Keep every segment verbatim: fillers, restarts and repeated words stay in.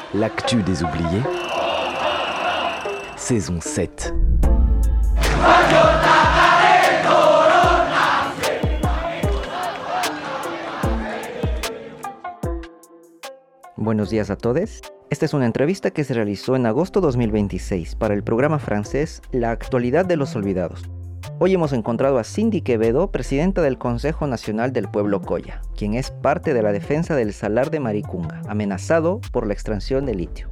L'actu des oubliés, saison sept. Buenos días a todos. Esta es una entrevista que se realizó en agosto dos mil veintiséis para el programa francés La Actualidad de los Olvidados. Hoy hemos encontrado a Cindy Quevedo, presidenta del Consejo Nacional del Pueblo Colla, quien es parte de la defensa del salar de Maricunga, amenazado por la extracción de litio.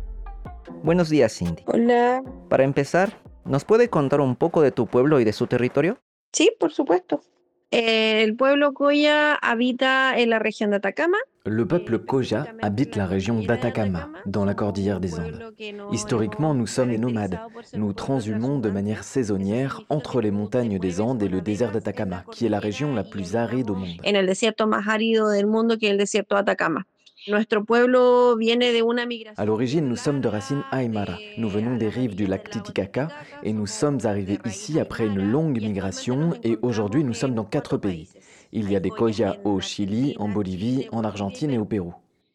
Buenos días, Cindy. Hola. Para empezar, ¿nos puede contar un poco de tu pueblo y de su territorio? Sí, por supuesto. El pueblo Colla habita en la región de Atacama. Le peuple Colla habite la région d'Atacama, dans la cordillère des Andes. Historiquement, nous sommes des nomades. Nous transhumons de manière saisonnière entre les montagnes des Andes et le désert d'Atacama, qui est la région la plus aride au monde. En el desierto más árido del mundo, que es el desierto de Atacama. Nuestro pueblo viene de una migración. À l'origine, nous sommes de racines Aymara. Nous venons des rives du lac Titicaca et nous sommes arrivés ici après une longue migration et aujourd'hui nous sommes dans quatre pays. Il y a des Colla au Chili, en Bolivie, en Argentine et au Pérou.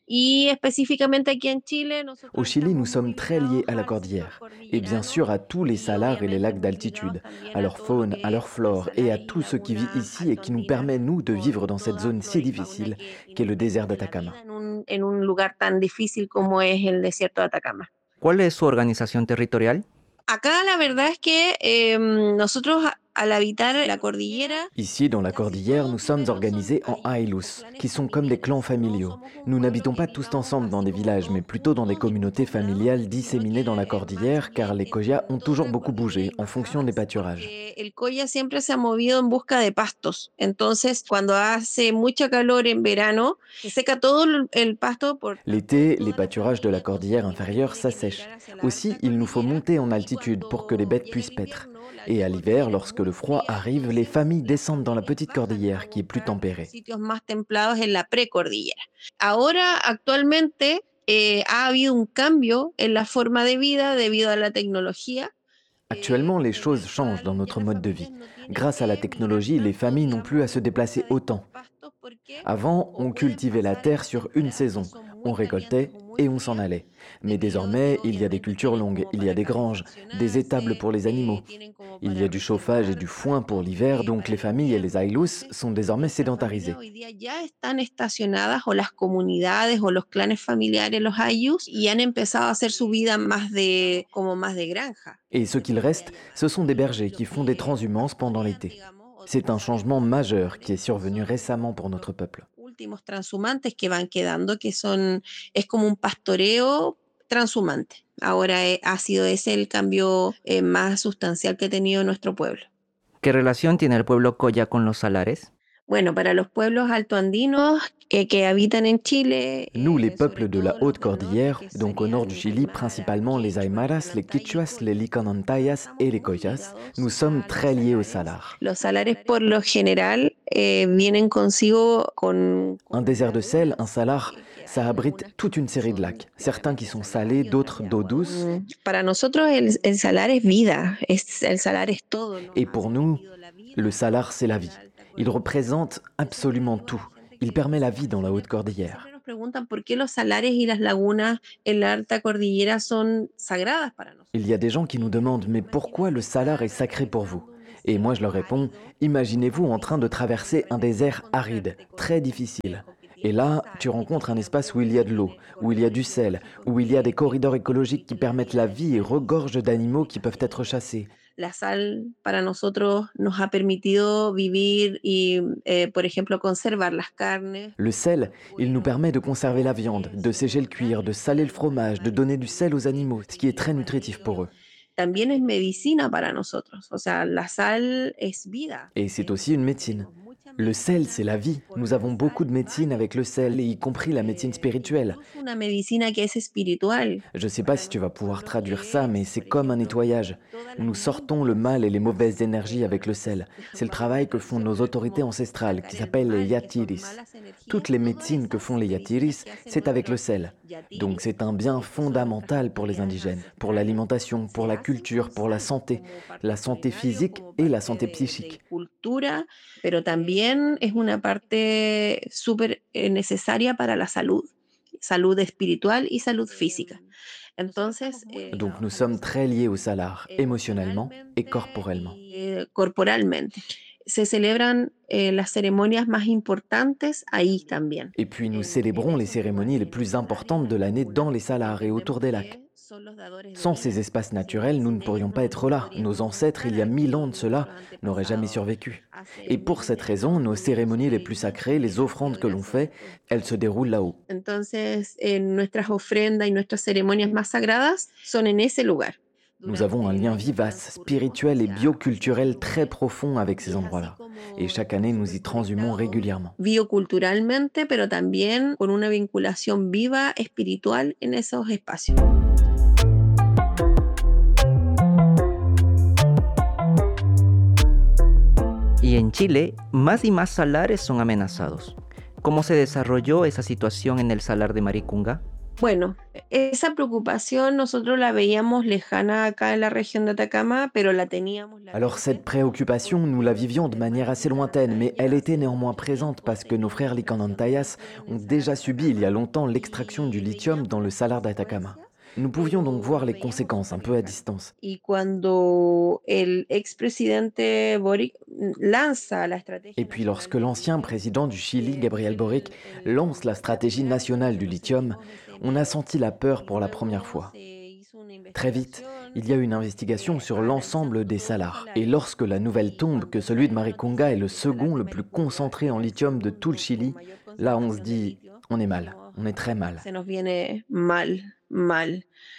Y específicamente aquí en Chile, Au Chili, nous sommes très liés à la cordillère et bien sûr à tous les salars et les lacs d'altitude, à leur faune, à leur flore et à tout ce qui vit ici et qui nous permet, nous, de vivre dans cette zone si difficile qu'est le désert d'Atacama. En un lugar tan difícil como es el desierto de Atacama. ¿Cuál es su organización territorial? Acá la verdad es que eh, nosotros al habitar la cordillera... Ici, dans la cordillère, nous sommes organisés en Ailus, qui sont comme des clans familiaux. Nous n'habitons pas tous ensemble dans des villages, mais plutôt dans des communautés familiales disséminées dans la cordillère, car les Colla ont toujours beaucoup bougé en fonction des pâturages. El Colla siempre se ha movido en busca de pastos. Entonces, cuando hace mucha calor en verano, se seca todo el pasto. Por... L'été, les pâturages de la cordillère inférieure s'assèchent. Aussi, il nous faut monter en altitude pour que les bêtes puissent paître. Et à l'hiver, lorsque le froid arrive, les familles descendent dans la petite cordillère qui est plus tempérée. Sitios más templados en la precordillera. Ahora, actualmente, eh, ha habido un cambio en la forma de vida debido a la tecnología. Actuellement, les choses changent dans notre mode de vie. Grâce à la technologie, les familles n'ont plus à se déplacer autant. Avant, on cultivait la terre sur une saison. On récoltait et on s'en allait. Mais désormais, il y a des cultures longues, il y a des granges, des étables pour les animaux. Il y a du chauffage et du foin pour l'hiver, donc les familles et les ailus sont désormais sédentarisés. Hoy día ya están estacionadas o las comunidades o los clanes familiares, los ayllus, y han empezado a hacer su vida más de, como más de granja. Et ce qu'il reste, ce sont des bergers qui font des transhumances pendant l'été. C'est un changement majeur qui est survenu récemment pour notre peuple. Últimos transhumantes que van quedando, que son, es como un pastoreo transhumante. Ahora eh, ha sido ese el cambio eh, más sustancial que ha tenido nuestro pueblo. ¿Qué relación tiene el pueblo Colla con los salares? Bueno, para los pueblos altoandinos eh, que habitan en Chile... Nous, les peuples de la haute cordillère, donc au nord du Chili, principalement les Aymaras, les Quichuas, les Licanantayas et les Collas, nous sommes très liés aux salars. Los salares, por lo general, eh, vienen consigo con... Un désert de sel, un salar, ça abrite toute une série de lacs, certains qui sont salés, d'autres d'eau douce. Para nosotros el, el salar es vida, es, el salar es todo. Et pour nous, le salar, c'est la vie. Il représente absolument tout. Il permet la vie dans la haute cordillère. Nos preguntan por qué los salares y las lagunas en la alta cordillera son sagradas para nosotros. Il y a des gens qui nous demandent, mais pourquoi le salar est sacré pour vous? Et moi je leur réponds, imaginez-vous en train de traverser un désert aride, très difficile. Et là, tu rencontres un espace où il y a de l'eau, où il y a du sel, où il y a des corridors écologiques qui permettent la vie et regorgent d'animaux qui peuvent être chassés. La sal para nosotros nos ha permitido vivir y, eh, por ejemplo, conservar las carnes. Le sel, il nous permet de conserver la viande, de sécher le cuir, de saler le fromage, de donner du sel aux animaux, ce qui est très nutritif pour eux. También es medicina para nosotros, o sea, la sal es vida. Et c'est aussi une médecine. Le sel, c'est la vie. Nous avons beaucoup de médecine avec le sel, y compris la médecine spirituelle. Una medicina que es espiritual. Je ne sais pas si tu vas pouvoir traduire ça, mais c'est comme un nettoyage. Nous sortons le mal et les mauvaises énergies avec le sel. C'est le travail que font nos autorités ancestrales, qui s'appellent les yatiris. Toutes les médecines que font les yatiris, c'est avec le sel. Donc c'est un bien fondamental pour les indigènes, pour l'alimentation, pour la culture, pour la santé, la santé physique et la santé psychique. Cultura, pero también es una parte súper necesaria para la salud. salud espiritual y salud física. Entonces, eh, Donc nous sommes très liés au salar, émotionnellement et corporellement. y corporalmente. Se celebran eh, las ceremonias más importantes ahí también. Et puis nous célébrons les cérémonies les plus importantes de l'année dans les salars et autour des lacs. Sans ces espaces naturels, nous ne pourrions pas être là. Nos ancêtres, il y a mille ans de cela, n'auraient jamais survécu. Et pour cette raison, nos cérémonies les plus sacrées, les offrandes que l'on fait, elles se déroulent là-haut. Entonces, eh, nuestras ofrendas y nuestras ceremonias más sagradas son en ese lugar. Nous avons un lien vivace, spirituel et bioculturel très profond avec ces endroits-là. Et chaque année, nous y transhumons régulièrement. Bioculturalmente, pero también con una vinculación viva espiritual en esos espacios. Y en Chile, más y más salares son amenazados. ¿Cómo se desarrolló esa situación en el salar de Maricunga? Bueno, esa preocupación nosotros la veíamos lejana acá en la región de Atacama, pero la teníamos. Alors cette préoccupation, nous la vivions de manière assez lointaine, mais elle était néanmoins présente parce que nos frères Licanantayas ont déjà subi il y a longtemps l'extraction du lithium dans le salar d'Atacama. Nous pouvions donc voir les conséquences un peu à distance. Y cuando el expresidente Boric lanza la estrategia. Et puis lorsque l'ancien président du Chili, Gabriel Boric, lance la stratégie nationale du lithium, on a senti la peur pour la première fois. Très vite, il y a eu une investigation sur l'ensemble des salars. Et lorsque la nouvelle tombe que celui de Maricunga est le second le plus concentré en lithium de tout le Chili, là on se dit, on est mal, on est très mal. Se nos viene mal, mal.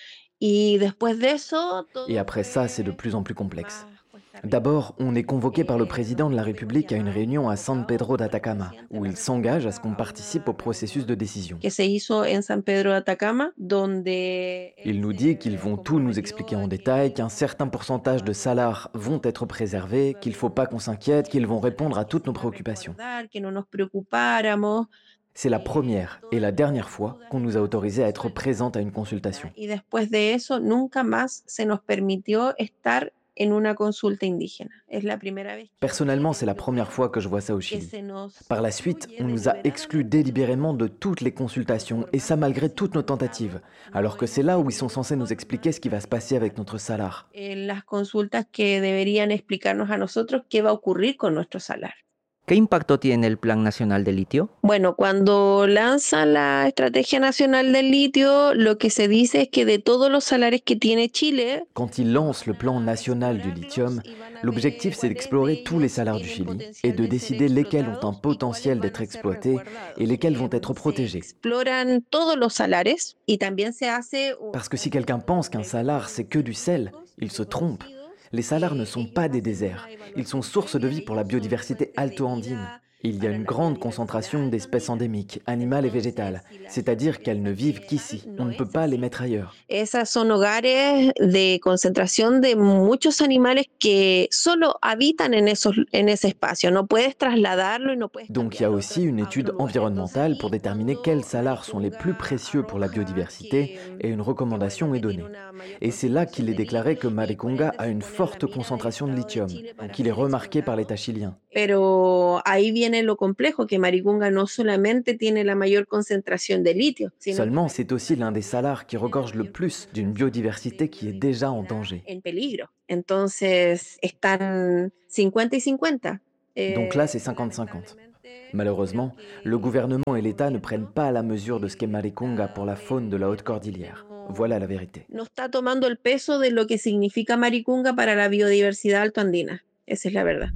Y después de eso, Et après ça, c'est de plus en plus complexe. D'abord, on est convoqué par le président de la République à une réunion à San Pedro d'Atacama, où il s'engage à ce qu'on participe au processus de décision. que se hizo en San Pedro de Atacama, donde Il nous dit qu'ils vont tout nous expliquer en détail, qu'un certain pourcentage de salars vont être préservés, qu'il ne faut pas qu'on s'inquiète, qu'ils vont répondre à toutes nos préoccupations. que no nos preocupáramos. C'est la première et la dernière fois qu'on nous a autorisé à être présente à une consultation. Y después de eso, nunca más se nos permitió estar en una consulta indígena. Es la primera vez Personnellement, c'est la première fois que je vois ça au que Chili. se nos Par la suite, on nous a exclus délibérément de toutes les consultations, et ça malgré toutes nos tentatives, alors que c'est là où ils sont censés nous expliquer ce qui va se passer avec notre salar. en las consultas que deberían explicarnos a nosotros qué va a ocurrir con nuestro salar. ¿Qué impacto tiene el Plan Nacional de Litio? Bueno, cuando lanza la Estrategia Nacional del Litio, lo que se dice es que de todos los salares que tiene Chile, Quand ils lancent le plan national du lithium, l'objectif c'est d'explorer tous les salars du Chili et de décider lesquels ont un potentiel d'être exploités et lesquels vont être protégés. exploran todos los salares y también se hace un- Parce que si quelqu'un pense qu'un salar c'est que du sel, il se trompe. Les salars ne sont pas des déserts, ils sont source de vie pour la biodiversité alto-andine. Il y a une grande concentration d'espèces endémiques, animales et végétales, c'est-à-dire qu'elles ne vivent qu'ici, on ne peut pas les mettre ailleurs. Esas son hogares de concentración de muchos animales que solo habitan en, esos, en ese espacio. No puedes trasladarlo y no puedes Donc il y a cambiarlo aussi une a otro étude lugar. environnementale pour déterminer quels salars sont les plus précieux pour la biodiversité et une recommandation est donnée. Et c'est là qu'il est déclaré que Maricunga a une forte concentration de lithium, donc il est remarqué par l'État chilien. Pero ahí viene lo complejo, que Maricunga no solamente tiene la mayor concentración de litio, sino Seulement, c'est aussi l'un des salars qui regorge le plus d'une biodiversité qui est déjà en danger. en peligro. Entonces, están cincuenta y cincuenta. Eh, Donc là, c'est cinquante cinquante. Malheureusement, le gouvernement et l'État ne prennent pas la mesure de ce qu'est Maricunga pour la faune de la haute cordillère. Voilà la vérité. no está tomando el peso de lo que significa Maricunga para la biodiversidad altoandina. Esa es la verdad.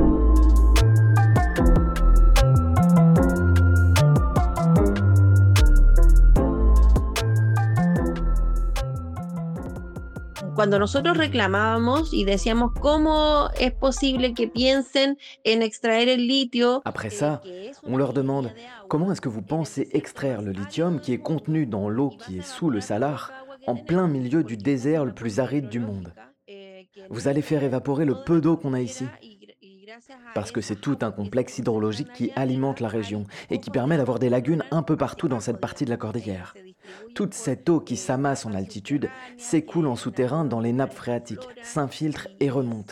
Cuando nosotros reclamábamos y decíamos cómo es posible que piensen en extraer el litio. Après ça, on leur demande comment est-ce que vous pensez extraire le lithium qui est contenu dans l'eau qui est sous le salar, en plein milieu du désert le plus aride du monde. Vous allez faire évaporer le peu d'eau qu'on a ici. Parce que c'est tout un complexe hydrologique qui alimente la région et qui permet d'avoir des lagunes un peu partout dans cette partie de la cordillère. Toute cette eau qui s'amasse en altitude s'écoule en souterrain dans les nappes phréatiques, s'infiltre et remonte.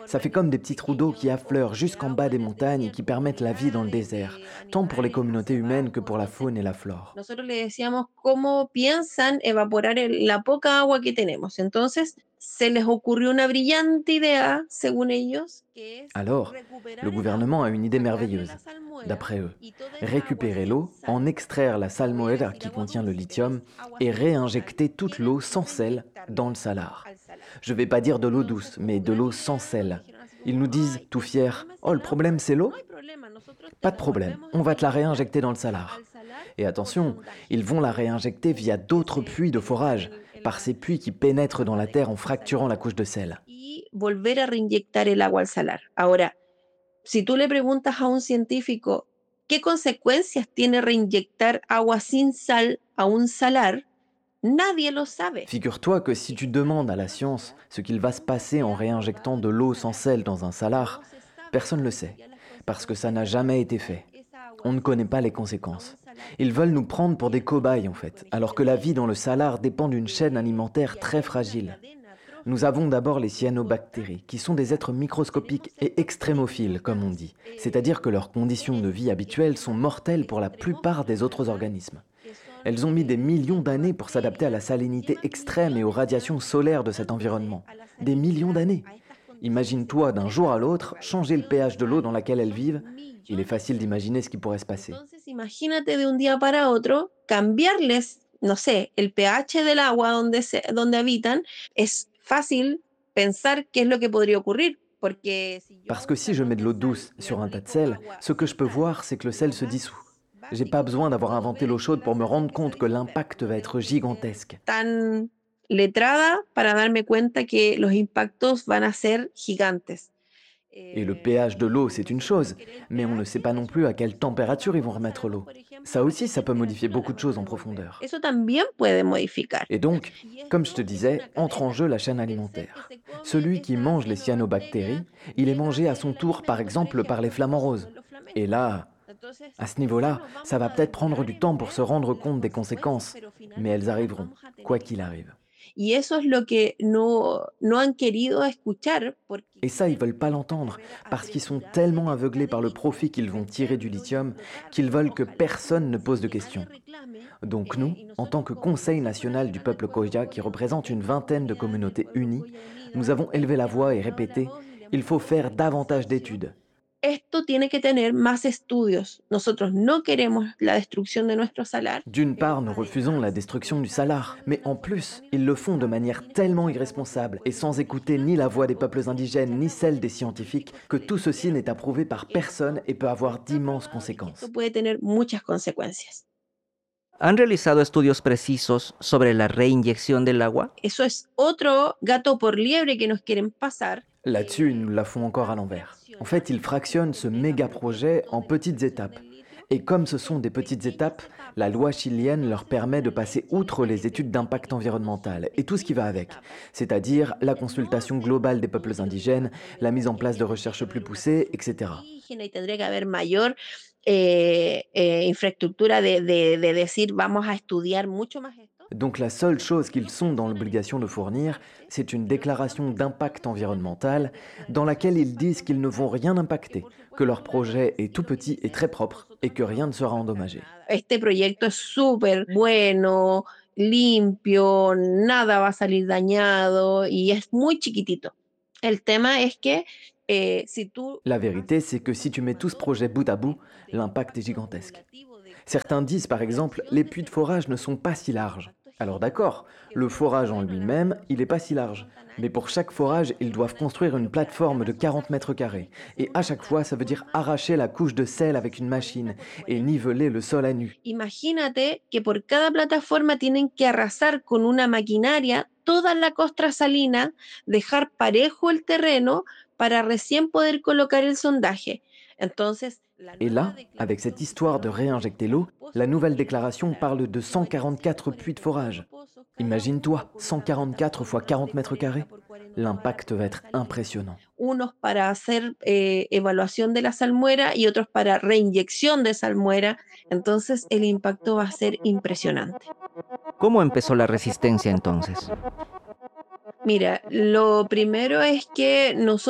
Ça fait comme des petits trous d'eau qui affleurent jusqu'en bas des montagnes et qui permettent la vie dans le désert, tant pour les communautés humaines que pour la faune et la flore. Nosotros le decíamos cómo piensan evaporar el- la poca agua que tenemos. Entonces, se les ocurrió una brillante idea, según ellos, que es Alors, recuperar le el gouvernement agua, a une idée sacarle merveilleuse, la salmuera d'après eux. y toda el agua Récupérer sin l'eau, sal, en extraire la esto es salmoera el qui agua contient le dulce, que lithium es agua et sin sal, réinjecter toute tienen l'eau que sans sel reinyectarla dans le salar. al salar. Je vais pas dire de l'eau Entonces, douce, como mais de gran l'eau idea, sans sel. dijeron así Ils como, nous disent, ay, tout el fiers, problema es oh, le el problème agua. c'est l'eau? No hay problema, nosotros te Pas de la problème, volvemos on a va te la inyectar réinjecter dans le salar. al salar Et por attention, sondaje. ils vont la réinjecter via d'autres puits de forage, par ces puits qui pénètrent dans la terre en fracturant la couche de sel. Y volver a reinyectar el agua al salar. Ahora, si tú le preguntas a un científico qué consecuencias tiene reinyectar agua sin sal a un salar, nadie lo sabe. Figure-toi que si tu demandes à la science ce qu'il va se passer en réinjectant de l'eau sans sel dans un salar, personne ne le sait, parce que ça n'a jamais été fait. On ne connaît pas les conséquences. Ils veulent nous prendre pour des cobayes en fait, alors que la vie dans le salar dépend d'une chaîne alimentaire très fragile. Nous avons d'abord les cyanobactéries, qui sont des êtres microscopiques et extrémophiles, comme on dit, c'est-à-dire que leurs conditions de vie habituelles sont mortelles pour la plupart des autres organismes. Elles ont mis des millions d'années pour s'adapter à la salinité extrême et aux radiations solaires de cet environnement. Des millions d'années. Imagine-toi d'un jour à l'autre changer le pH de l'eau dans laquelle elles vivent. Il est facile d'imaginer ce qui pourrait se passer. Entonces, imagínate de un día para otro cambiarles, no sé, el pH del agua donde, se, donde habitan. Es fácil pensar qué es lo que podría ocurrir. Porque si yo Parce que si je mets de l'eau douce sur un tas de sel, ce que je peux voir, c'est que le sel se dissout. J'ai pas besoin d'avoir inventé l'eau chaude pour me rendre compte que l'impact va être gigantesque. Tan letrada para darme cuenta que los impactos van a ser gigantes. Et le pH de l'eau, c'est une chose, mais on ne sait pas non plus à quelle température ils vont remettre l'eau. Ça aussi, ça peut modifier beaucoup de choses en profondeur. Eso también puede modificar. Et donc, comme je te disais, entre en jeu la chaîne alimentaire. Celui qui mange les cyanobactéries, il est mangé à son tour, par exemple, par les flamants roses. Et là, à ce niveau-là, ça va peut-être prendre du temps pour se rendre compte des conséquences, mais elles arriveront, quoi qu'il arrive. Y eso es lo que no, no han querido escuchar. Et ça, ils veulent pas l'entendre, parce qu'ils sont tellement aveuglés par le profit qu'ils vont tirer du lithium, qu'ils veulent que personne ne pose de questions. Donc nous, en tant que Conseil national du peuple Koya, qui représente une vingtaine de communautés unies, nous avons élevé la voix et répété « Il faut faire davantage d'études ». Esto tiene que tener más estudios. Nosotros no queremos la destrucción de nuestro salar. D'une part, nous refusons la destruction du salar, mais en plus, ils le font de manière tellement irresponsable et sans écouter ni la voix des peuples indigènes ni celle des scientifiques que tout ceci n'est approuvé par personne et peut avoir d'immenses conséquences. Esto puede tener muchas consecuencias. ¿Han realizado estudios precisos sobre la reinyección del agua? Eso es otro gato por liebre que nos quieren pasar. Là-dessus, ils nous la font encore à l'envers. En fait, ils fractionnent ce méga projet en petites étapes. Et comme ce sont des petites étapes, la loi chilienne leur permet de passer outre les études d'impact environnemental et tout ce qui va avec, c'est-à-dire la consultation globale des peuples indigènes, la mise en place de recherches plus poussées, et cetera. Y tendría que haber mayor eh, eh, infraestructura de, de, de decir vamos a estudiar mucho más esto. Donc la seule chose qu'ils sont dans l'obligation de fournir, c'est une déclaration d'impact environnemental dans laquelle ils disent qu'ils ne vont rien impacter, que leur projet est tout petit et très propre et que rien ne sera endommagé. Este proyecto es súper bueno, limpio, nada va a salir dañado y es muy chiquitito. El tema es que eh, si tú... La vérité, c'est que si tu mets tout ce projet bout à bout, l'impact est gigantesque. Certains disent par exemple, les puits de forage ne sont pas si larges. Alors d'accord, le forage en lui-même, il n'est pas si large. Mais pour chaque forage, ils doivent construire une plateforme de quarante mètres carrés. Et à chaque fois, ça veut dire arracher la couche de sel avec une machine et niveler le sol à nu. Imagínate que por cada plataforma tienen que arrasar con una maquinaria toda la costra salina, dejar parejo el terreno para recién poder colocar el sondaje. Entonces, et là, avec cette histoire de réinjecter l'eau, la nouvelle déclaration parle de cent quarante-quatre puits de forage. Imagine-toi, cent quarante-quatre fois quarante mètres carrés. L'impact va être impressionnant. Unos para hacer eh, evaluación de la salmuera y otros para reinyección de salmuera. Entonces, el impacto va a ser impresionante. ¿Cómo empezó la resistencia entonces? Mira, lo primero es que nosotros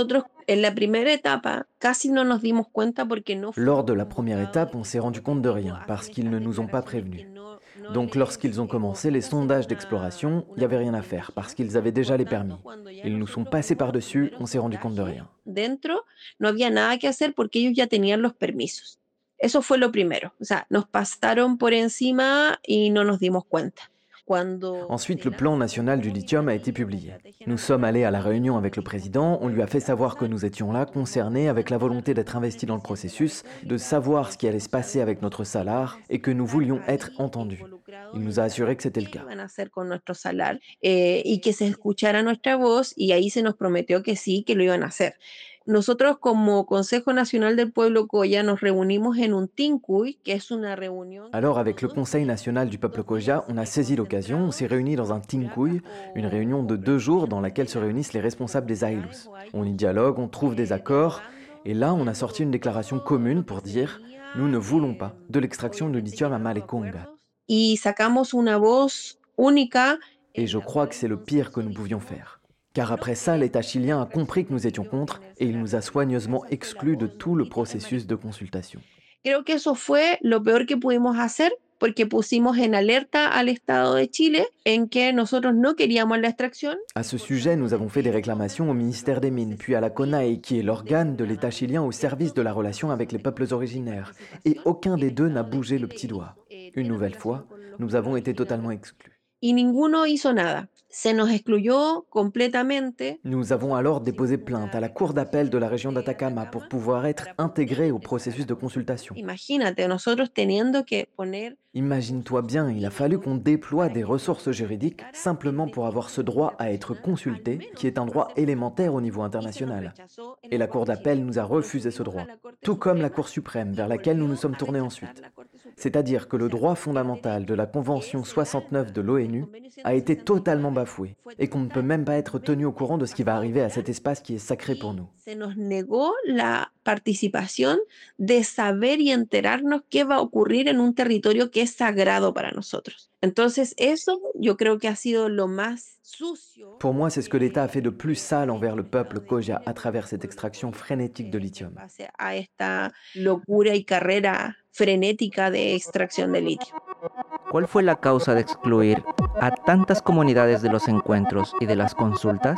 En la primera etapa, casi no nos dimos cuenta porque no Lors fuimos de la première convocados étape, on s'est rendu compte de o rien, parce hacen qu'ils ne estas nous ont pas declaraciones que prévenus. no, no Donc les lorsqu'ils ont eh, commencé les obliga a hacer sondages una, d'exploration, il n'y una avait rien à faire, prevención. parce qu'ils avaient déjà Por les tanto, permis. cuando ya Ils nous sont nosotros passés vimos los par-dessus, on primeros s'est rendu compte de sondajes rien. dentro, no había nada que hacer porque ellos ya tenían los permisos. Eso fue lo primero. O sea, nos pasaron por encima y no nos dimos cuenta. Cuando Ensuite, se le plan lanza national du como lithium a comité été de publié. estrategia Nous sommes nacional allés de à la litio, réunion le avec le dijimos, président, on lui a fait se savoir que lanza nous étions là, como concernés, avec la volonté d'être investis dans le beneficio de la processus, de República, savoir ce qui allait queremos se passer avec saber notre qué salar vamos a et que nous estar voulions être ahí entendus. involucrados Il y nous a assuré saber que c'était le qué cas. iban a hacer con nuestro salar eh, y que se escuchara nuestra voz y ahí se nos prometió que sí, que lo iban a hacer. Nosotros como Consejo Nacional del Pueblo Coya nos reunimos en un Tincuy, que es una reunión Alors, de avec le todos, Conseil national du peuple dos Khoja, días on a eh, saisi l'occasion, on s'est réunis dans un concentrados, Tinkuy, une o- réunion de o deux jours dans presidentes laquelle de se las réunissent les responsables des comunidades Aïlous. o On y ayllus, dialogue, on trouve des eh, accords, dialogando, et là, on a viendo sorti une déclaration todo lo commune que pour se dire « Nous venía, ne voulons eh, pas de l'extraction de obviamente lithium à llegando a Malekonga ». acuerdos y sacamos una voz única Et en je la crois cual que el c'est le pire que consenso nous pouvions dijimos faire. Car no après ça, queremos l'État la chilien a compris extracción que de nous étions litio contre en el et il salar nous a de Mariconga. soigneusement Esa fue la exclus de voz del tout le litio en processus de Mariconga. consultation. Creo que eso fue lo peor que pudimos hacer porque pusimos en alerta al Estado de Chile en que nosotros no queríamos la extracción. À ce sujet, nous avons fait des réclamations au ministère des Mines, puis à la CONAE, qui est l'organe de l'État chilien au service de la relation avec les peuples originaires. Et aucun des deux n'a bougé le petit doigt. Une nouvelle fois, nous avons été totalement exclus. Y ninguno hizo nada. Se nos excluyó completamente. Nous avons alors déposé plainte à la Cour d'appel de la région d'Atacama pour pouvoir être intégrés au processus de consultation. Imagínate, nosotros teniendo que poner. Imagine-toi bien, il a fallu qu'on déploie des ressources juridiques simplement pour avoir ce droit à être consulté, qui est un droit élémentaire au niveau international. Et la Cour d'appel nous a refusé ce droit, tout comme la Cour suprême vers laquelle nous nous sommes tournés ensuite. C'est-à-dire que le droit fondamental de la Convention soixante-neuf de l'ONU a été totalement bafoué et qu'on ne peut même pas être tenu au courant de ce qui va arriver à cet espace qui est sacré pour nous. Se nos negó la participación de saber y enterarnos qué va a ocurrir en un territorio que es sagrado para nosotros. Entonces, eso yo creo que ha sido lo más sucio. Pour moi, c'est ce que l'État a fait de plus sale envers le peuple Khoja à travers cette extraction frénétique de lithium. A esta locura y carrera frenética de extracción de litio. ¿Cuál fue la causa de excluir a tantas comunidades de los encuentros y de las consultas?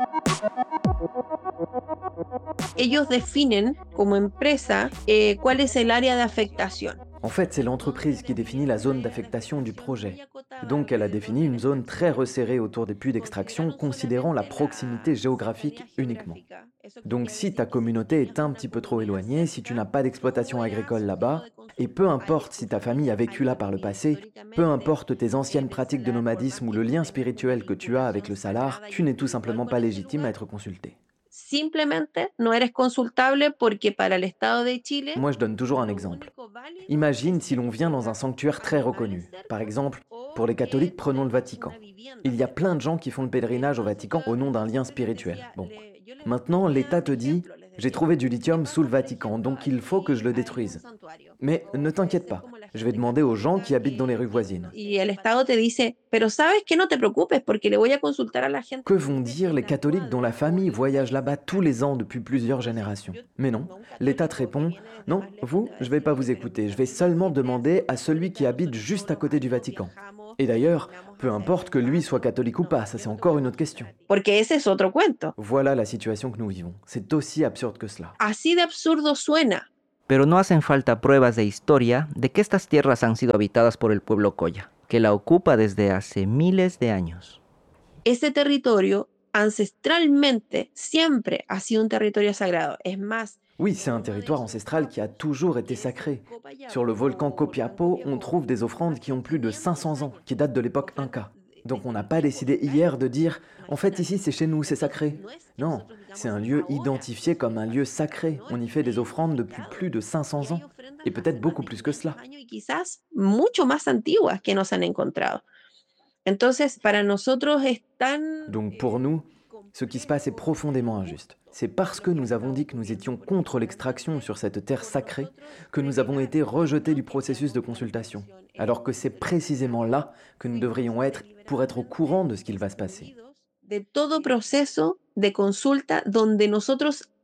Ellos definen como empresa eh, cuál es el área de afectación. En fait, c'est l'entreprise qui définit la zone d'affectation du projet. Donc, elle a défini une zone très resserrée autour des puits d'extraction, considérant la proximité géographique uniquement. Donc, si ta communauté est un petit peu trop éloignée, si tu n'as pas d'exploitation agricole là-bas, et peu importe si ta famille a vécu là par le passé, peu importe tes anciennes pratiques de nomadisme ou le lien spirituel que tu as avec le salar, tu n'es tout simplement pas légitime à être consulté. Simplemente no eres consultable porque para el Estado de Chile. Moi, je donne toujours un exemple. Imagine si l'on vient dans un sanctuaire très reconnu. Par exemple, pour les catholiques, prenons le Vatican. Il y a plein de gens qui font le pèlerinage au Vatican au nom d'un lien spirituel. Bon. Maintenant, l'État te dit « J'ai trouvé du lithium sous le Vatican, donc il faut que je le détruise. » Mais ne t'inquiète pas, je vais demander aux gens qui habitent dans les rues voisines. Y el Estado te dice, pero sabes que no te preocupes porque le voy a consultar a la gente. Que vont dire les catholiques dont la famille voyage là-bas tous les ans depuis plusieurs générations? Mais non, l'État te répond « Non, vous, je ne vais pas vous écouter, je vais seulement demander à celui qui habite juste à côté du Vatican. » Et d'ailleurs, peu importe que lui soit catholique ou pas, ça c'est encore une autre question. Porque ese es otro cuento. Voilà la situation que nous vivons. C'est aussi absurde que cela. Así de absurdo suena. Pero no hacen falta pruebas de historia de que estas tierras han sido habitadas por el pueblo Khoja, que la ocupa desde hace miles de años. Ese territorio ancestralmente siempre ha sido un territorio sagrado. Es más, oui, c'est un territoire ancestral qui a toujours été sacré. Sur le volcan Copiapó, on trouve des offrandes qui ont plus de cinq cents ans, qui datent de l'époque Inca. Donc on n'a pas décidé hier de dire « En fait, ici, c'est chez nous, c'est sacré ». Non, c'est un lieu identifié comme un lieu sacré. On y fait des offrandes depuis plus de cinq cents ans, et peut-être beaucoup plus que cela. Quizás mucho más antiguas que nos han encontrado. Entonces, para nosotros es tan. Donc pour nous, ce qui se passe est profondément injuste. C'est parce que nous avons dit que nous étions contre l'extraction sur cette terre sacrée que nous avons été rejetés du processus de consultation, alors que c'est précisément là que nous devrions être pour être au courant de ce qu'il va se passer. De todo proceso de consulta donde nosotros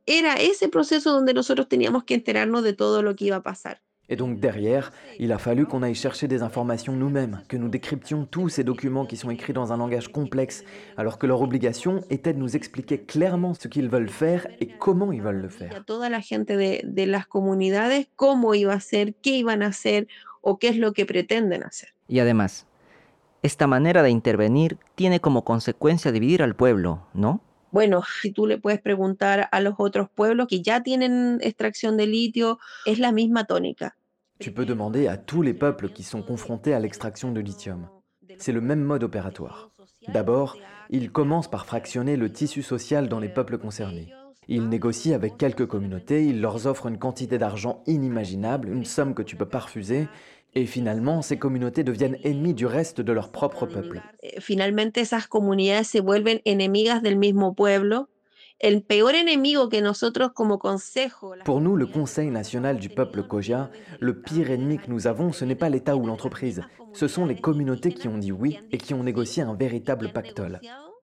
era ese proceso donde nosotros teníamos que enterarnos de todo lo que iba a pasar. Et donc derrière, il a fallu qu'on aille chercher des informations nous-mêmes, que nous décryptions tous ces documents qui sont écrits dans un langage complexe, alors que leur obligation était de nous expliquer clairement ce qu'ils veulent faire et comment ils veulent le Y a faire. toda la gente de, de las comunidades cómo iba a ser, qué iban a hacer o qué es lo que pretenden hacer. Y además, esta manera de intervenir tiene como consecuencia dividir al pueblo, ¿no? Bueno, si tú le puedes preguntar a los otros pueblos que ya tienen extracción de litio, es la misma tónica. Tu peux demander à tous les peuples qui sont confrontés à l'extraction de lithium. C'est le même mode opératoire. D'abord, ils commencent par fractionner le tissu social dans les peuples concernés. Ils négocient avec quelques communautés, ils leur offrent une quantité d'argent inimaginable, une somme que tu peux pas refuser, et finalement, ces communautés deviennent ennemies du reste de leur propre peuple. Eh, Finalmente esas comunidades se vuelven enemigas del mismo pueblo. El peor enemigo que nosotros como consejo... las Pour nous, le comunidades Conseil national du peuple Khoja, le pire ennemi que nous avons, ce n'est pas l'État ou l'entreprise, ce sont les communautés qui ont dit oui et qui ont négocié un véritable pactole.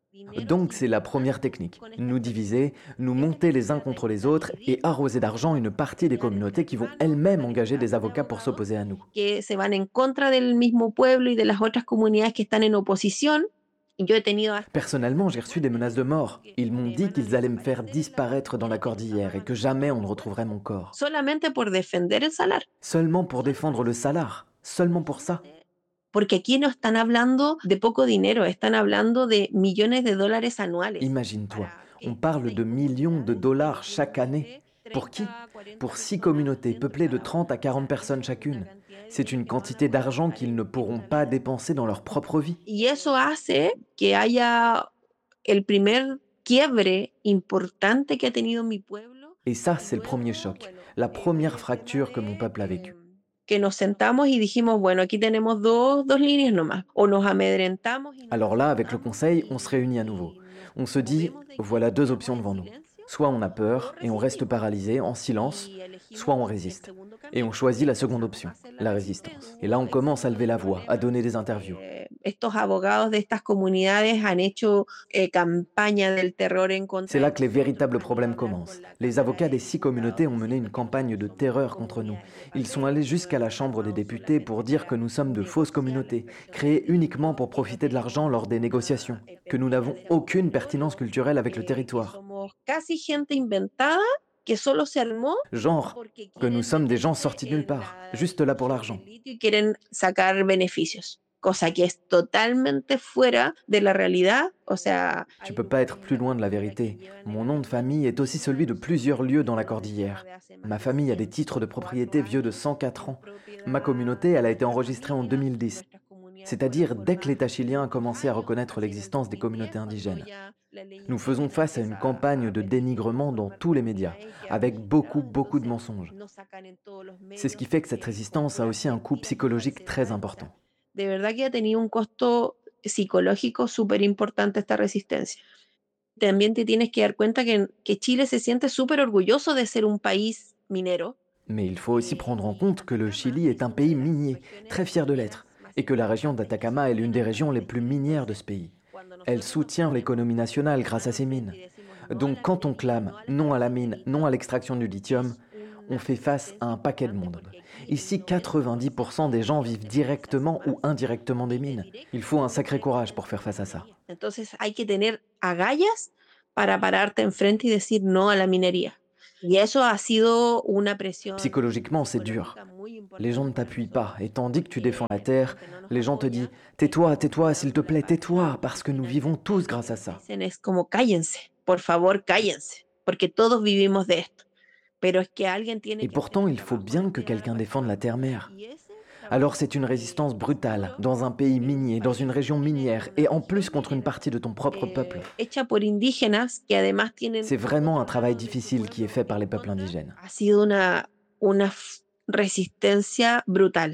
Donc c'est la première technique, nous diviser, nous monter les uns contre les autres et arroser d'argent une partie des communautés qui vont elles-mêmes engager des avocats pour s'opposer à nous. que se van en contra del mismo pueblo y de las otras comunidades que están en oposición. Y yo he tenido hasta- Personnellement, j'ai reçu des menaces de mort. Ils m'ont dit qu'ils allaient me faire disparaître dans la cordillère et que jamais on ne retrouverait mon corps. solamente por defender el salar. Seulement pour défendre le salar. Seulement pour ça. Porque aquí no están hablando de poco dinero, están hablando de millones de dólares anuales. Imagine-toi, on parle de millions de dollars chaque année. Pour qui? Pour six communautés peuplées de trente à quarante personnes chacune. C'est une quantité d'argent qu'ils ne pourront pas dépenser dans leur propre vie. Y eso hace que haya el primer quiebre importante que ha tenido mi pueblo. Et ça, c'est le premier choc, la première fracture que mon peuple a vécue. Que nos sentamos y dijimos, bueno, aquí tenemos dos, dos líneas nomás. O nos amedrentamos. y nos Alors là, avec le sentamos conseil, y- on se réunit à nouveau. On se dit, voilà deux options devant nous. Soit on a peur et on reste paralysé, en silence, soit on résiste. Et on choisit la seconde option, la résistance. Et là, on commence à lever la voix, à donner des interviews. Eh, Estos abogados de estas comunidades han hecho eh, campaña del terror en contra. C'est là de que les nosotros, véritables han problèmes ido a hablar commencent. con la Les Cámara avocats de des six communautés ont mené une Diputados, campagne de terreur contre nous. Ils sont allés jusqu'à la Chambre des députés pour dire que nous sommes de fausses communautés, créées uniquement pour profiter de l'argent lors des négociations, que nous n'avons aucune pertinence culturelle avec le que territoire. somos casi gente inventada que solo se armó Genre, porque que nous quieren sommes des gens meterse sortis de nulle en part, la juste là pour l'argent. extracción del litio y quieren sacar beneficios, cosa que es totalmente fuera de la realidad. O sea, Tu peux pas être plus loin de la vérité. Mon nom de famille est aussi celui de plusieurs lieux dans la cordillère. Ma famille a des titres de propriété vieux de cent quatre ans. Ma communauté, elle a été enregistrée en deux mille dix. C'est-à-dire dès que l'État chilien a commencé à reconnaître l'existence des communautés indigènes. Nous faisons face à une campagne de dénigrement dans tous les médias, avec beaucoup, beaucoup de mensonges. C'est ce qui fait que cette résistance a aussi un coût psychologique très important. De verdad que ha tenido un costo psicológico súper importante esta resistencia. También te tienes que dar cuenta que, que Chile se siente súper orgulloso de ser un país minero. Mais il faut aussi prendre en compte que le Chili est un pays minier, très fier de l'être, et que la région d'Atacama est l'une des régions les plus minières de ce pays. Elle soutient l'économie nationale grâce à ses mines. Donc quand on clame non à la mine, non à l'extraction du lithium, on fait face à un paquet de monde. Ici, quatre-vingt-dix pour cent des gens vivent directement ou indirectement des mines. Il faut un sacré courage pour faire face à ça. Entonces hay que tener agallas para pararte enfrente y decir no a la minería. Y eso ha sido una presión Psychologiquement, c'est dur. psicológica muy importante. Les gens ne t'appuient pas, et tandis que tu défends la terre, les gens te disent « Tais-toi, tais-toi, s'il te plaît, tais-toi, parce que nous vivons tous grâce à ça. Dicen es como cállense, por favor cállense, porque todos vivimos de esto. Pero es que alguien tiene Et que pourtant, hacer el il faut trabajo bien de que tirar quelqu'un la défende la basura. terre-mère. Y ese trabajo Alors c'est une résistance brutale, dans un pays minier, dans une région minière, et en plus contre une partie de ton propre peuple. eh, hecha por indígenas que además tienen C'est vraiment un travail difficile qui est fait par les peuples indigènes. ha sido una, una f- resistencia brutal.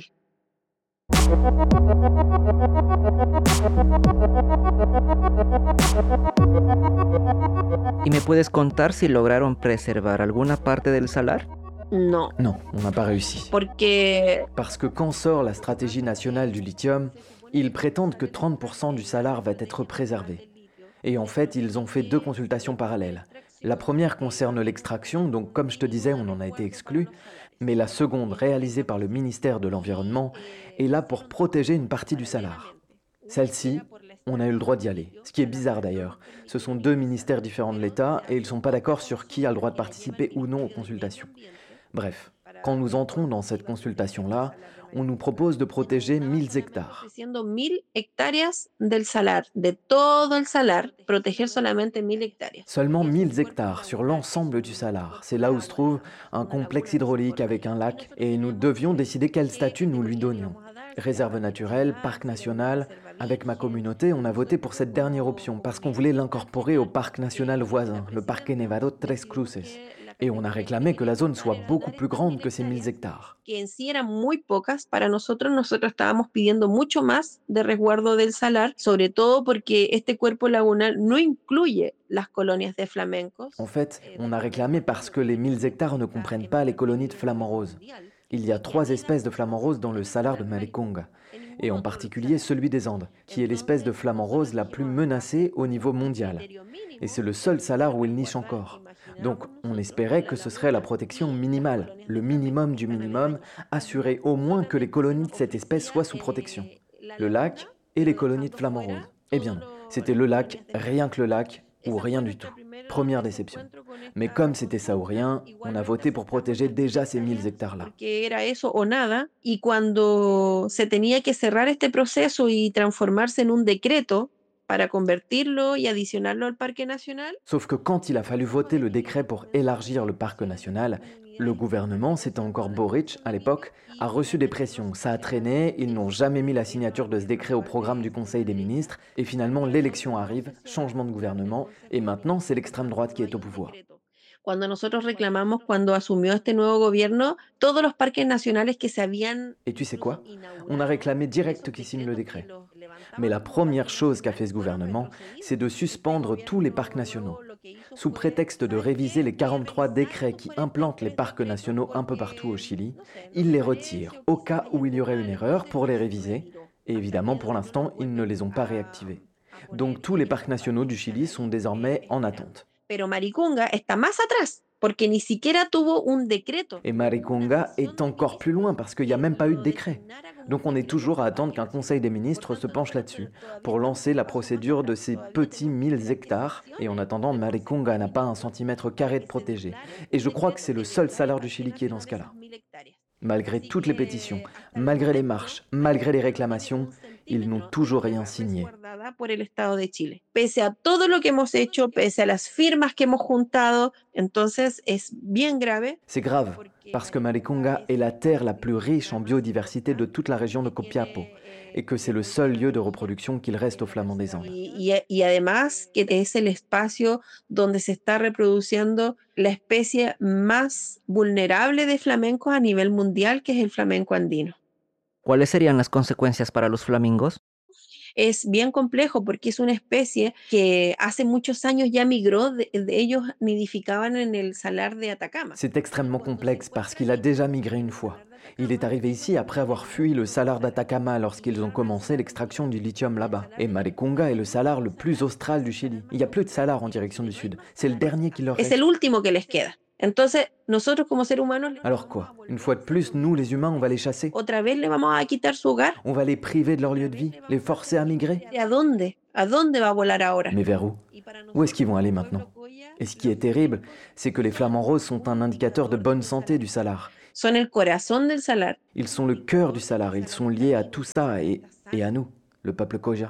¿Y me puedes contar si lograron preservar alguna parte del salar? No, Non, on n'a pas réussi. porque Parce que quand sort la stratégie nationale du lithium, ils prétendent que trente pour cent du salar va être préservé. Et en fait, ils ont fait deux consultations parallèles. La première concerne l'extraction, donc comme je te disais, on en a été exclu, mais la seconde, réalisée par le ministère de l'Environnement, est là pour protéger une partie du salar. Celle-ci, on a eu le droit d'y aller, ce qui est bizarre d'ailleurs. Ce sont deux ministères différents de l'État et ils ne sont pas d'accord sur qui a le droit de participer ou non aux consultations. Bref, quand nous entrons dans cette consultation-là, on nous propose de protéger mille hectares. mille hectáreas del salar, de todo el salar, proteger solamente mille hectáreas. Seulement mille hectares sur l'ensemble du salar. C'est là où se trouve un complexe hydraulique avec un lac et nous devions décider quel statut nous lui donnions. Réserve naturelle, parc national. Avec ma communauté, on a voté pour cette dernière option parce qu'on voulait l'incorporer au parc national voisin, le Parque Nevado Tres Cruces. Et on a réclamé que la zone soit beaucoup plus grande que ces mille hectares. Que en sí eran muy pocas para nosotros, nosotros estábamos pidiendo mucho más de resguardo del salar, sobre todo porque este cuerpo lagunal no incluye las colonias de flamencos. En fait, on a réclamé parce que les mille hectares ne comprennent pas les colonies de flamants roses. Il y a trois espèces de flamants roses dans le salar de Maricunga, et en particulier celui des Andes, qui est l'espèce de flamant rose la plus menacée au niveau mondial. Et c'est le seul salar où il niche encore. Donc on espérait que ce serait la protection minimale, le minimum du minimum, assurer au moins que les colonies de cette espèce soient sous protection. Le lac et les colonies de flamants roses. Eh bien non, c'était le lac, rien que le lac, ou rien du tout. Première déception. Mais comme c'était ça ou rien, on a voté pour protéger déjà ces mille hectares-là. Que era eso o nada, y cuando se tenía que cerrar este proceso y transformarse en un decreto para convertirlo y adicionarlo al Parque Nacional. Sauf que quand il a fallu voter le décret pour élargir le parc national, le gouvernement, c'était encore Boric à l'époque, a reçu des pressions. Ça a traîné, ils n'ont jamais mis la signature de ce décret au programme du Conseil des ministres, et finalement l'élection arrive, changement de gouvernement, et maintenant c'est l'extrême droite qui est au pouvoir. Cuando nosotros reclamamos, cuando asumió este nuevo gobierno, todos los parques nacionales que se habían... Et tu sais quoi? On a réclamé direct qu'ils signent le décret. Mais la première chose qu'a fait ce gouvernement, c'est de suspendre tous les parcs nationaux. Sous prétexte de réviser les quarante-trois décrets qui implantent les parcs nationaux un peu partout au Chili, il les retire au cas où il y aurait une erreur pour les réviser. Et évidemment, pour l'instant, ils ne les ont pas réactivés. Donc tous les parcs nationaux du Chili sont désormais en attente. Pero Maricunga está más atrás, porque ni siquiera tuvo un decreto. Et Maricunga est encore plus loin parce qu'il n'y a même pas eu de décret. Donc on est toujours à attendre qu'un conseil des ministres se penche là-dessus pour lancer la procédure de ces petits mille hectares. Et en attendant, Maricunga n'a pas un centimètre carré de protégé. Et je crois que c'est le seul salar du Chili qui est dans ce cas-là. Malgré toutes les pétitions, malgré les marches, malgré les réclamations, ils n'ont toujours rien signé. Por el Estado de Chile. Pese a todo lo que hemos hecho, pese a las firmas que hemos juntado, entonces es bien grave. C'est grave, parce que Maricunga est la terre la plus riche en biodiversité de toute la région de Copiapó, et que c'est le seul lieu de reproduction qu'il reste aux Flamands des Andes. Y, y, y además que es el espacio donde se está reproduciendo la especie más vulnerable de flamencos a nivel mundial, que es el flamenco andino. ¿Cuáles serían las consecuencias para los flamingos? Es bien complejo porque es una especie que hace muchos años ya migró, de, de ellos nidificaban en el salar de Atacama. C'est extrêmement complexe parce qu'il a déjà migré une fois. Il est arrivé ici après avoir fui le salar d'Atacama lorsqu'ils ont commencé l'extraction du lithium là-bas. Et Maricunga est le salar le plus austral du Chili. Il n'y a plus de salar en direction du sud. C'est le dernier qui leur reste. Es el último que les queda. Entonces, nosotros como seres humanos... Alors quoi? Une fois de plus, nous les humains, on va les chasser? Otra vez le vamos a quitar su hogar? On va les priver de leur lieu de vie? Les forcer à migrer? ¿A dónde? ¿A dónde va a volar ahora? Mais vers où? Où est-ce qu'ils vont aller maintenant? Et ce qui est terrible, c'est que les flamants roses sont un indicateur de bonne santé du salar. Son el corazón del salar. Ils sont le cœur du salar, ils sont liés à tout ça et, et à nous, le peuple Coya.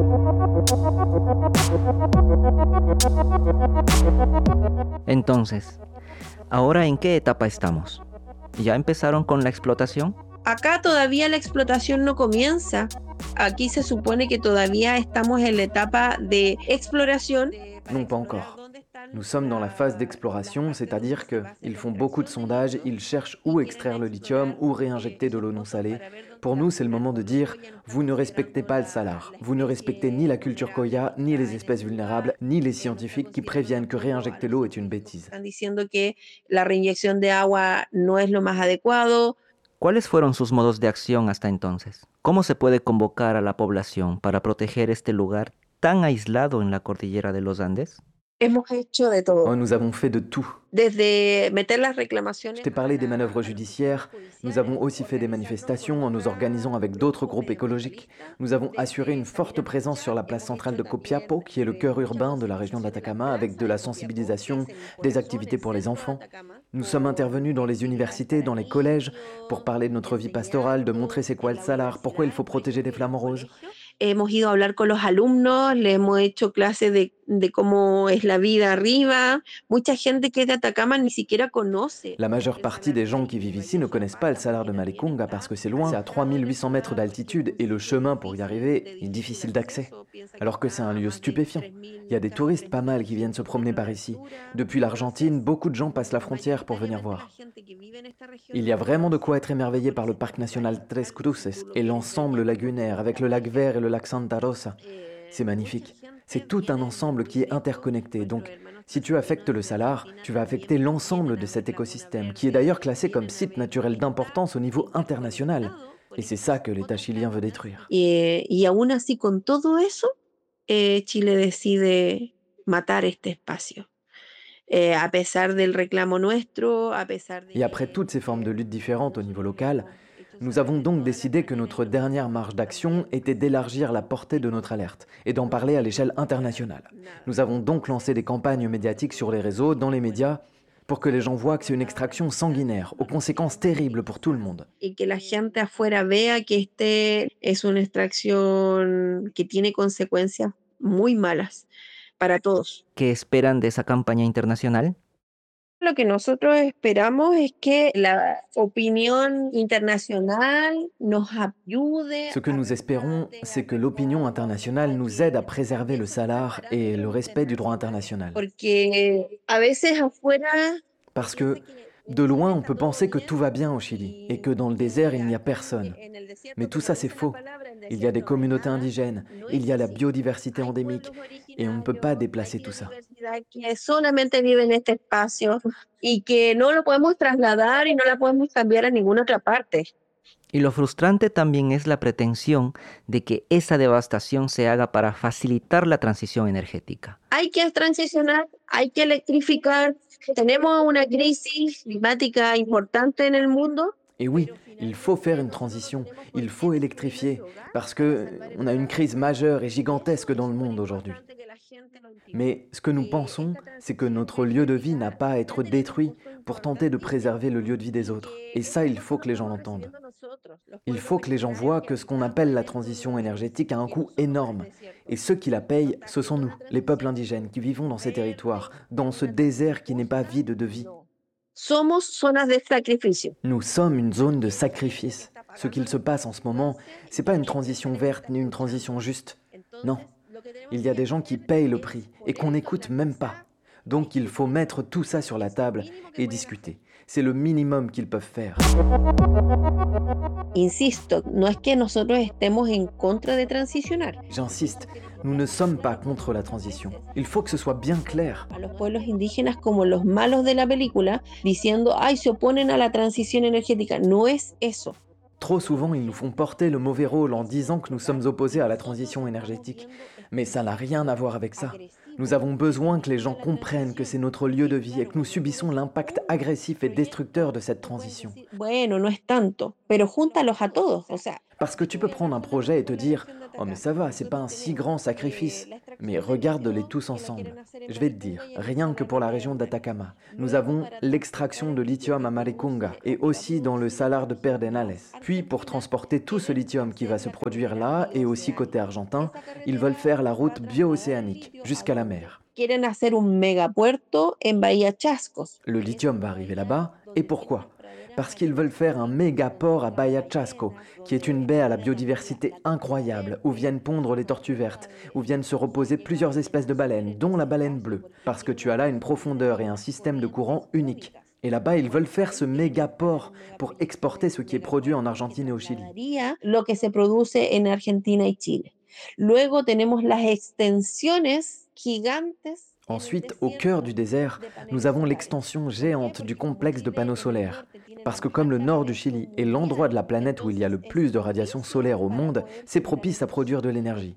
Entonces, ¿ahora en qué etapa estamos? ¿Ya empezaron con la explotación? Acá todavía la explotación no comienza. Aquí se supone que todavía estamos en la etapa de exploración. Non, pas encore. Nous sommes dans la phase d'exploration, c'est-à-dire qu'ils font beaucoup de sondages, ils cherchent où extraire le lithium, où réinjecter de l'eau non salée. Pour nous, c'est le moment de dire « vous ne respectez pas le salar, vous ne respectez ni la culture Coya, ni les espèces vulnérables, ni les scientifiques qui préviennent que réinjecter l'eau est une bêtise. » Están diciendo que la reinyección de agua no es lo más adecuado. ¿Cuáles fueron sus modos de acción hasta entonces? ¿Cómo se puede convocar a la población para proteger este lugar tan aislado en la cordillera de los Andes? Hemos hecho de todo. Oh, nous avons fait de tout. Desde meter las reclamaciones Je t'ai parlé des manœuvres judiciaires, nous avons aussi fait des manifestations en nous organisant avec d'autres groupes écologiques. Nous avons assuré une forte présence sur la place centrale de Copiapo, qui est le cœur urbain de la région d'Atacama, avec de la sensibilisation, des activités pour les enfants. Nous sommes intervenus dans les universités, dans les collèges, pour parler de notre vie pastorale, de montrer c'est quoi le salar, pourquoi il faut protéger les flamants roses. hemos ido a hablar con los alumnos, les hemos hecho clases de, de cómo es la vida arriba. Mucha gente que es de Atacama ni siquiera conoce. La majeure partie des gens qui vivent ici ne connaissent pas le salar de Malikunga parce que c'est loin, c'est à trois mille huit cents mètres d'altitude et le chemin pour y arriver est difficile d'accès. Alors que c'est un lieu stupéfiant. Il y a des touristes pas mal qui viennent se promener par ici. Depuis l'Argentine, beaucoup de gens passent la frontière pour venir voir. Il y a vraiment de quoi être émerveillé par le parc national Tres Cruces et l'ensemble lagunaire avec le lac Vert et le lac Santa Rosa. C'est magnifique. C'est tout un ensemble qui est interconnecté. Donc, si tu affectes le salar, tu vas affecter l'ensemble de cet écosystème, qui est d'ailleurs classé comme site naturel d'importance au niveau international. Et c'est ça que l'État chilien veut détruire. Y, y aún así, con todo eso, eh, Chile decide matar este espacio. Eh, a pesar del reclamo nuestro, a pesar de... Et après toutes ces formes de lutte différentes au niveau local, nous avons donc décidé que notre dernière marge d'action était d'élargir la portée de notre alerte et d'en parler à l'échelle internationale. Nous avons donc lancé des campagnes médiatiques sur les réseaux, dans les médias, pour que les gens voient que c'est une extraction sanguinaire, aux conséquences terribles pour tout le monde. Y que la gente afuera vea que este es una extracción que tiene consecuencias muy malas para todos. ¿Qué esperan de esa campaña internacional? Lo que nosotros esperamos es que la opinión internacional nos ayude. Ce que nous espérons, c'est que l'opinion internationale nous aide à préserver le salar et le respect du droit international. Porque a veces afuera... Parce que de loin, on peut penser que tout va bien au Chili et que dans le désert, il n'y a personne. Mais tout ça, c'est faux. Il y a des communautés indigènes, il y a la biodiversité endémique et on ne peut pas déplacer tout ça. Que solamente vive en este espacio y que no lo podemos trasladar y no la podemos cambiar a ninguna otra parte. Y lo frustrante también es la pretensión de que esa devastación se haga para facilitar la transición energética. Hay que transicionar, hay que electrificar. Tenemos una crisis climática importante en el mundo. Et oui, il faut faire une transition, il faut électrifier, parce qu'on a une crise majeure et gigantesque dans le monde aujourd'hui. Mais ce que nous pensons, c'est que notre lieu de vie n'a pas à être détruit pour tenter de préserver le lieu de vie des autres. Et ça, il faut que les gens l'entendent. Il faut que les gens voient que ce qu'on appelle la transition énergétique a un coût énorme. Et ceux qui la payent, ce sont nous, les peuples indigènes, qui vivons dans ces territoires, dans ce désert qui n'est pas vide de vie. Somos zonas de sacrificio. Nous sommes une zone de sacrifice. Ce qu'il se passe en ce moment, c'est pas une transition verte ni une transition juste. Non. Il y a des gens qui payent le prix et qu'on n'écoute même pas. Donc il faut mettre tout ça sur la table et discuter. C'est le minimum qu'ils peuvent faire. Insisto, no es que nosotros estemos en contra de transicionar. J'insiste, nous ne sommes pas contre la transition. Il faut que ce soit bien clair. A los pueblos indígenas como los malos de la película, diciendo, ay, se oponen a la transición energética. No es eso. Trop souvent, ils nous font porter le mauvais rôle en disant que nous sommes opposés à la transition énergétique. Mais ça n'a rien à voir avec ça. Nous avons besoin que les gens comprennent que c'est notre lieu de vie et que nous subissons l'impact agressif et destructeur de cette transition. Bueno, no es tanto, pero júntalos a todos, o sea. Parce que tu peux prendre un projet et te dire « Oh mais ça va, c'est pas un si grand sacrifice. » Mais regarde-les tous ensemble. Je vais te dire, rien que pour la région d'Atacama, nous avons l'extraction de lithium à Maricunga et aussi dans le salar de Pedernales. Puis pour transporter tout ce lithium qui va se produire là et aussi côté argentin, ils veulent faire la route bio-océanique jusqu'à la mer. Quieren hacer un megapuerto en Bahía Chascos. Le lithium va arriver là-bas et pourquoi ? Parce qu'ils veulent faire un méga port à Bahía Chasco, qui est une baie à la biodiversité incroyable, où viennent pondre les tortues vertes, où viennent se reposer plusieurs espèces de baleines, dont la baleine bleue, parce que tu as là une profondeur et un système de courant unique. Et là-bas, ils veulent faire ce méga port pour exporter ce qui est produit en Argentine et au Chili. Lo que se produce en Argentina y Chile. Luego tenemos las extensiones gigantes. Ensuite, au cœur du désert, nous avons l'extension géante du complexe de panneaux solaires. Parce que comme le nord du Chili est l'endroit de la planète où il y a le plus de radiation solaire au monde, c'est propice à produire de l'énergie.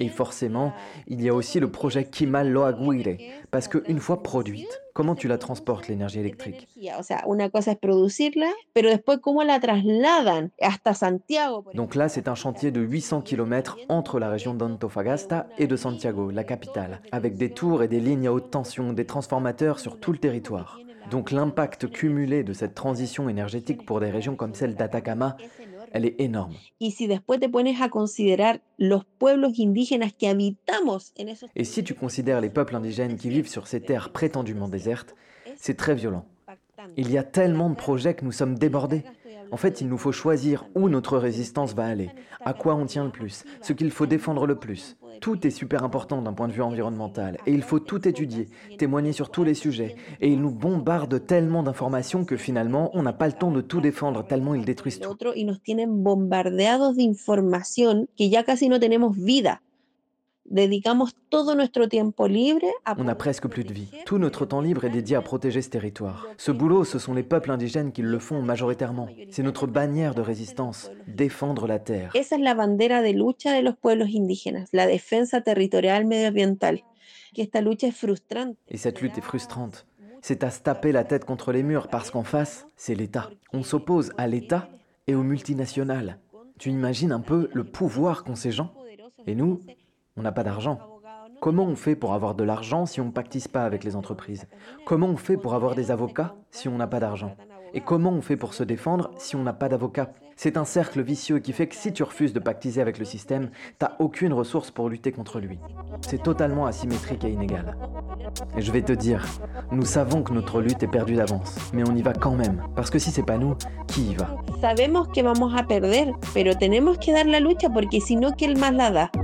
Et forcément, il y a aussi le projet Kimal Loaguire, parce qu'une fois produite, comment tu la transportes l'énergie électrique? O sea, una cosa es producirla, pero después cómo la trasladan hasta Santiago, por Donc là, c'est un chantier de huit cents kilomètres entre la région d'Antofagasta et de Santiago, la capitale, avec des tours et des lignes à haute tension, des transformateurs sur tout le territoire. Donc l'impact cumulé de cette transition énergétique pour des régions comme celle d'Atacama, elle est énorme. Y si después te pones a considerar los pueblos indígenas que habitamos en esos Et si tu considères les peuples indigènes qui vivent sur ces terres prétendument désertes, c'est très violent. Il y a tellement de projets que nous sommes débordés. En fait, il nous faut choisir où notre résistance va aller, à quoi on tient le plus, ce qu'il faut défendre le plus. Tout est super important d'un point de vue environnemental et il faut tout étudier, témoigner sur tous les sujets. Et ils nous bombardent tellement d'informations que finalement, on n'a pas le temps de tout défendre tellement ils détruisent tout. otros y nos tienen bombardeados de información que ya casi no tenemos vida. Dedicamos todo nuestro tiempo libre a On n'a presque plus de vie. Tout notre temps libre est dédié à protéger ce territoire. Ce boulot, ce sont les peuples indigènes qui le font majoritairement. C'est notre bannière de résistance, défendre la terre. Esa es la bandera de lucha de los pueblos indígenas, la defensa territorial medioambiental. Que esta lucha es frustrante. Et cette lutte est frustrante. C'est à se taper la tête contre les murs parce qu'en face, c'est l'État. On s'oppose à l'État et aux multinationales. Tu imagines un peu le pouvoir qu'ont ces gens? Et nous, on n'a pas d'argent. Comment on fait pour avoir de l'argent si on ne pactise pas avec les entreprises? Comment on fait pour avoir des avocats si on n'a pas d'argent? Et comment on fait pour se défendre si on n'a pas d'avocat? C'est un cercle vicieux qui fait que si tu refuses de pactiser avec le système, t'as aucune ressource pour lutter contre lui. C'est totalement asymétrique et inégal. Et je vais te dire, nous savons que notre lutte est perdue d'avance, mais on y va quand même, parce que si c'est pas nous, qui y va? Sabemos que vamos a perder, pero tenemos que dar la lucha porque si no, ¿quién más la da?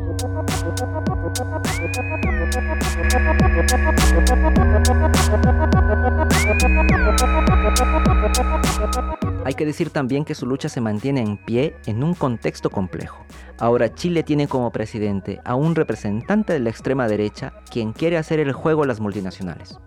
Hay que decir también que su lucha se mantiene en pie en un contexto complejo. Ahora Chile tiene como presidente a un representante de la extrema derecha quien quiere hacer el juego a las multinacionales.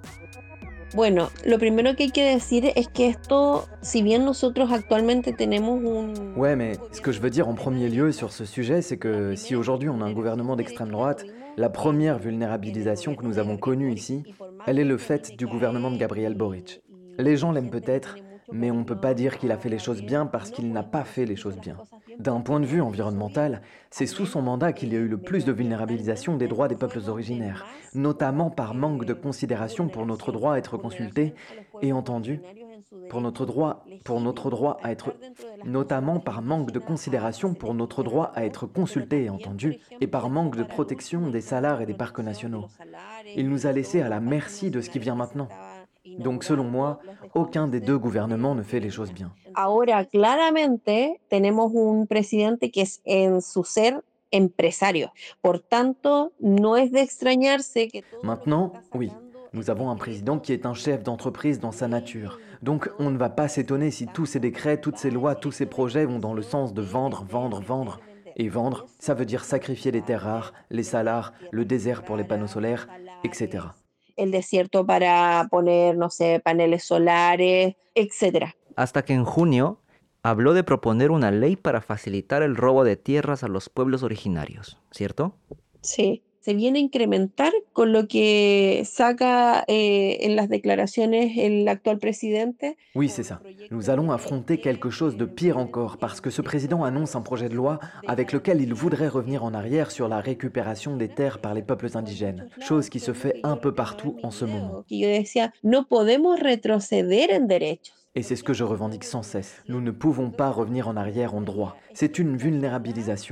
Bueno, lo primero que hay que decir es que esto, si bien nosotros actualmente tenemos un... Ouais, mais ce que je veux dire en premier lieu sur ce sujet, c'est que si aujourd'hui on a un gouvernement d'extrême droite, la première vulnérabilisation que nous avons connue ici, elle est le fait du gouvernement de Gabriel Boric. Les gens l'aiment peut-être, mais on ne peut pas dire qu'il a fait les choses bien parce qu'il n'a pas fait les choses bien. D'un point de vue environnemental, c'est sous son mandat qu'il y a eu le plus de vulnérabilisation des droits des peuples originaires, notamment par manque de considération pour notre droit à être consulté et entendu, pour notre droit, pour notre droit à être, notamment par manque de considération pour notre droit à être consulté et entendu, et par manque de protection des salars et des parcs nationaux. Il nous a laissés à la merci de ce qui vient maintenant. Donc selon moi, aucun des deux gouvernements ne fait les choses bien. Ahora, claramente, tenemos un presidente que es en su ser empresario. Por tanto, no es de extrañarse que... Maintenant, oui, nous avons un président qui est un chef d'entreprise dans sa nature. Donc on ne va pas s'étonner si tous ces décrets, toutes ces lois, tous ces projets vont dans le sens de vendre, vendre, vendre. Et vendre, ça veut dire sacrifier les terres rares, les salars, le désert pour les panneaux solaires, et cetera. El desierto para poner, no sé, paneles solares, etcétera. Hasta que en junio habló de proponer una ley para facilitar el robo de tierras a los pueblos originarios, ¿cierto? Sí, se viene a incrementar con lo que saca eh, en las declaraciones el actual presidente. Oui, c'est ça. Nous allons affronter quelque chose de pire encore parce que ce président annonce un projet de loi avec lequel il voudrait revenir en arrière sur la récupération des terres par les peuples indigènes, chose qui se fait un peu partout en ce moment. Yo decía, no podemos retroceder en derechos. Et c'est ce que je revendique sans cesse. Nous ne pouvons pas revenir en arrière en droit. C'est une vulnérabilisation.